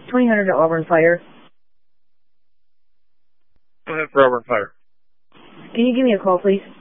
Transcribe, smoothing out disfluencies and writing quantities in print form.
2000 to Auburn Fire. Go ahead for Auburn Fire. Can you give me a call, please?